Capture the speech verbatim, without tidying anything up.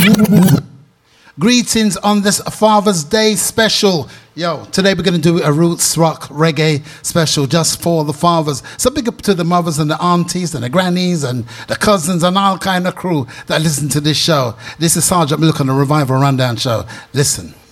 Greetings on this Father's Day special. Yo, today we're going to do a roots rock reggae special just for the fathers. So big up to the mothers and the aunties and the grannies and the cousins and all kind of crew that listen to this show. This is Sergeant Milk on the Revival Rundown Show. Listen.